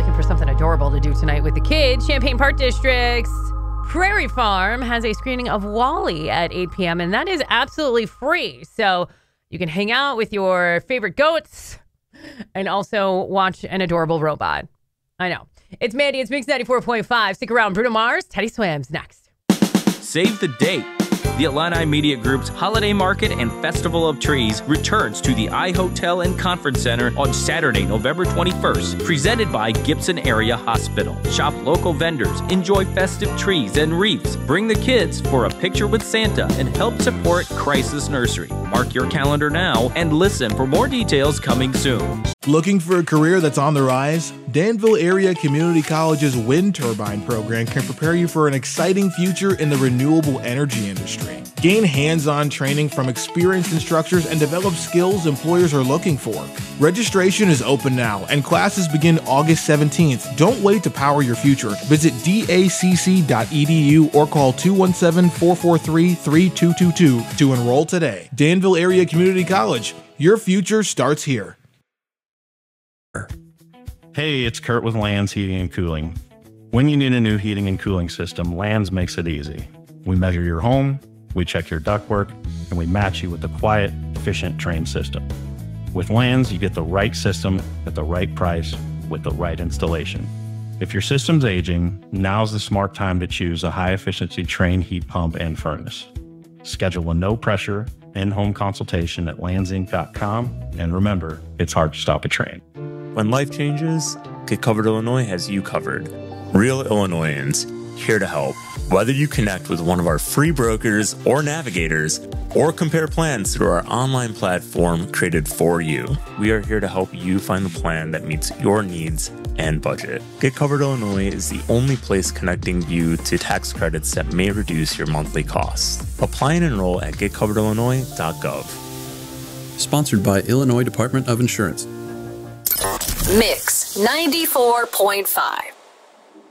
looking for something adorable to do tonight with the kids, Champaign Park District's Prairie Farm has a screening of WALL-E at 8 p.m., and that is absolutely free. So you can hang out with your favorite goats and also watch an adorable robot. I know. It's Mandy. It's Mix 94.5. Stick around. Bruno Mars, Teddy Swims next. Save the date. The Illini Media Group's Holiday Market and Festival of Trees returns to the iHotel and Conference Center on Saturday, November 21st, presented by Gibson Area Hospital. Shop local vendors, enjoy festive trees and wreaths, bring the kids for a picture with Santa, and help support Crisis Nursery. Mark your calendar now and listen for more details coming soon. Looking for a career that's on the rise? Danville Area Community College's wind turbine program can prepare you for an exciting future in the renewable energy industry. Gain hands-on training from experienced instructors and develop skills employers are looking for. Registration is open now, and classes begin August 17th. Don't wait to power your future. Visit dacc.edu or call 217-443-3222 to enroll today. Danville Area Community College. Your future starts here. Hey, it's Kurt with Lands Heating and Cooling. When you need a new heating and cooling system, Lands makes it easy. We measure your home, we check your ductwork, and we match you with a quiet, efficient, trained system. With Lands, you get the right system at the right price with the right installation. If your system's aging, now's the smart time to choose a high-efficiency trained heat pump and furnace. Schedule a no-pressure, in-home consultation at landsinc.com, and remember, it's hard to stop a train. When life changes, Get Covered Illinois has you covered. Real Illinoisans, here to help. Whether you connect with one of our free brokers or navigators, or compare plans through our online platform created for you, we are here to help you find the plan that meets your needs and budget. Get Covered Illinois is the only place connecting you to tax credits that may reduce your monthly costs. Apply and enroll at getcoveredillinois.gov. Sponsored by Illinois Department of Insurance. Mix 94.5.